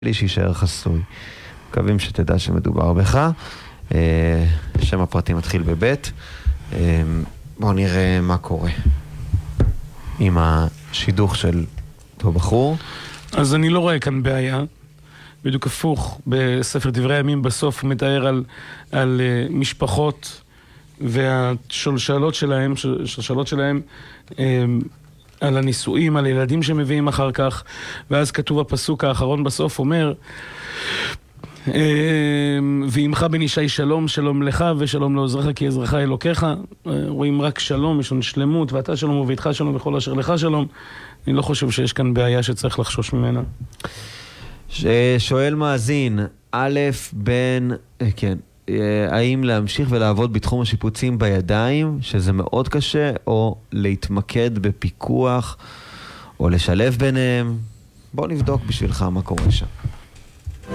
לי שישאר חסוי. מקווים שתדע שמדובר בך. שם הפרטי מתחיל בבית. בואו נראה מה קורה עם השידוך של אותו בחור. אז אני לא רואה כאן בעיה. בדיוק הפוך, בספר דברי הימים בסוף הוא מתאר על משפחות והשלשלות שלהם, על הנישואים, על ילדים שמביאים אחר כך, ואז כתוב הפסוק האחרון בסוף אומר, ואימך בן ישי שלום, שלום לך ושלום לעוזרך כי עזרך אלוקיך. רואים רק שלום, יש לנו שלמות, ואתה שלום וביתך שלום וכל אשר לך שלום. אני לא חושב שיש כאן בעיה שצריך לחשוש ממנה. שואל מאזין, א' בן, כן, האם להמשיך ולעבוד בתחום השיפוצים בידיים, שזה מאוד קשה, או להתמקד בפיקוח, או לשלב ביניהם? בוא נבדוק בשבילך מה קורה שם.